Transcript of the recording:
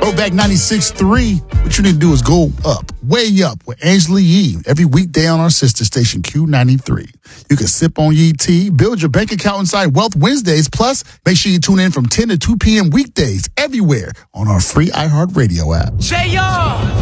Throwback 96.3. What you need to do is go up, way up with Angela Yee every weekday on our sister station Q93. You can sip on Yee tea, build your bank account inside Wealth Wednesdays. Plus, make sure you tune in from 10 to 2 p.m. weekdays everywhere on our free iHeartRadio app. JR!